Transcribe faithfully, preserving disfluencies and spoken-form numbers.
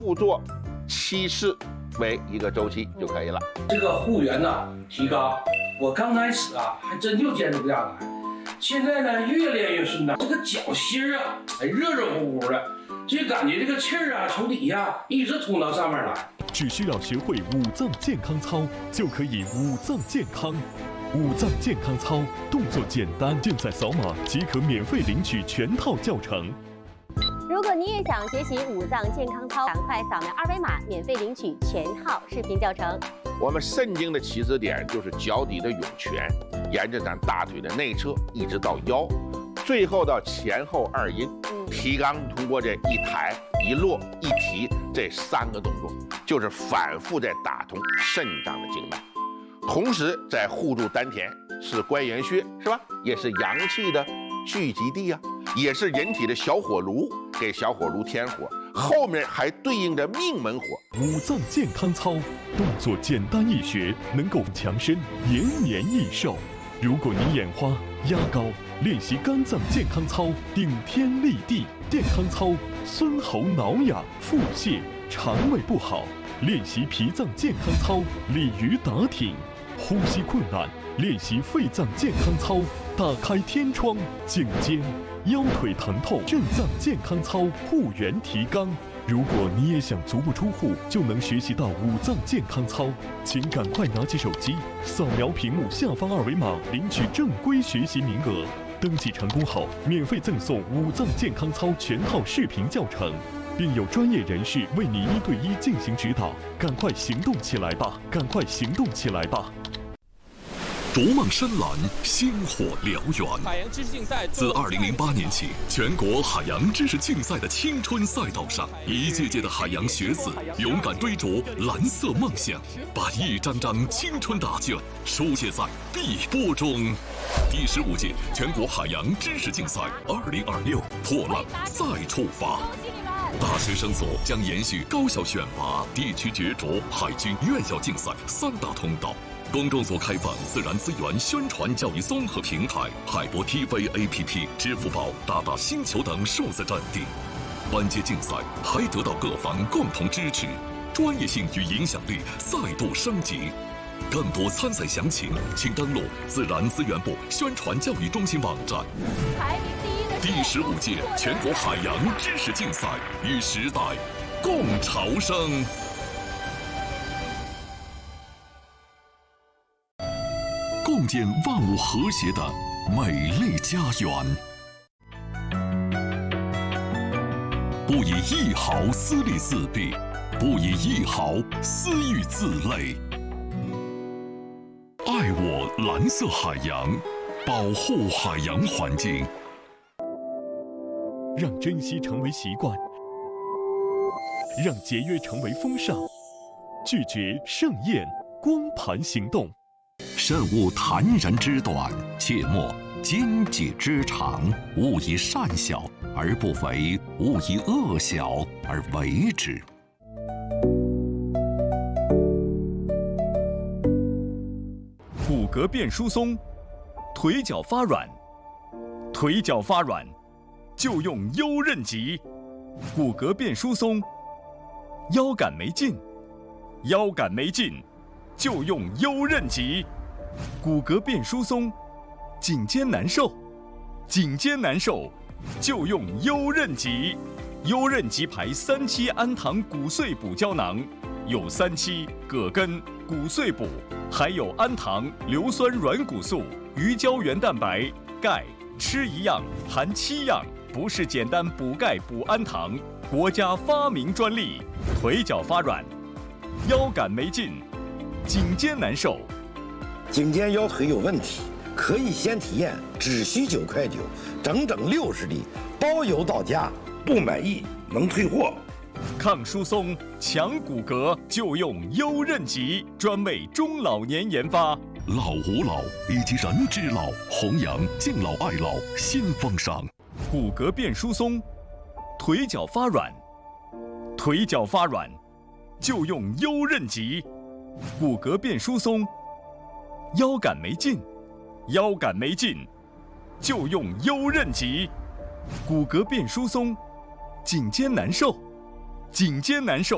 互做七次为一个周期就可以了。 这个护员呢提高，我刚开始啊还真就坚持不下来，现在呢越练越顺畅，这个脚心啊还热热乎乎的，就感觉这个气儿啊从底下一直通到上面来。 只需要学会五脏健康操，就可以五脏健康。五脏健康操动作简单，现在扫码即可免费领取全套教程。 如果你也想学习五脏健康操，赶快扫描二维码，免费领取全套视频教程。 我们肾经的起止点就是脚底的涌泉，沿着咱大腿的内侧一直到腰，最后到前后二阴。提肛通过这一抬一落一提这三个动作，就是反复在打通肾脏的经脉，同时在护住丹田，是关元穴，是吧？也是阳气的聚集地啊，也是人体的小火炉，给小火炉添火，后面还对应着命门火。 五脏健康操动作简单易学，能够强身延年益寿。如果你眼花、压高，练习肝脏健康操顶天立地。健康操孙喉挠痒、腹泻、肠胃不好，练习脾脏健康操鲤鱼打挺。呼吸困难，练习肺脏健康操打开天窗。颈肩、腰腿疼痛，肾脏健康操护元提肛。如果你也想足不出户就能学习到五脏健康操，请赶快拿起手机，扫描屏幕下方二维码，领取正规学习名额。登记成功后，免费赠送五脏健康操全套视频教程，并有专业人士为你一对一进行指导。赶快行动起来吧！赶快行动起来吧！ 逐梦深蓝，星火燎原。 海洋知识竞赛自二零零八年起，全国海洋知识竞赛的青春赛道上，一届届的海洋学子勇敢追逐蓝色梦想，把一张张青春答卷书写在碧波中。第十五届全国海洋知识竞赛二零二六破浪再出发。大学生所将延续高校选拔、地区角逐、海军院校竞赛三大通道。公众所开放自然资源宣传教育综合平台、海博 T V A P P、支付宝、大大星球等数字阵地。本届竞赛还得到各方共同支持，专业性与影响力再度升级。更多参赛详情，请登录自然资源部宣传教育中心网站。第十五届全国海洋知识竞赛与时代共潮生。共建万物和谐的美丽家园。不以一毫私利自弊，不以一毫私欲自累。爱我蓝色海洋，保护海洋环境。 让珍惜成为习惯，让节约成为风尚，拒绝盛宴光盘行动。 慎勿谈人之短，切莫奸己之长。勿以善小而不为，勿以恶小而为之。 骨骼变疏松，腿脚发软，腿脚发软就用优韧极。骨骼变疏松，腰杆没劲，腰杆没劲就用优韧极。骨骼变疏松，颈肩难受，颈肩难受就用优韧极。优韧极牌三七氨糖骨碎补胶囊，有三七、葛根、骨碎补，还有氨糖、硫酸软骨素、鱼胶原蛋白、钙，吃一样含七样，不是简单补钙补氨糖，国家发明专利。腿脚发软，腰杆没劲，颈肩难受。 颈肩腰腿有问题，可以先体验，只需九块九，整整六十粒，包邮到家，不满意能退货。 抗疏松、强骨骼就用优韧极，专为中老年研发。 老吾老以及人之老，弘扬敬老爱老新风尚。 骨骼变疏松，腿脚发软，腿脚发软就用优韧极。骨骼变疏松，腰杆没劲，腰杆没劲就用优韧极。骨骼变疏松，颈肩难受，颈肩难受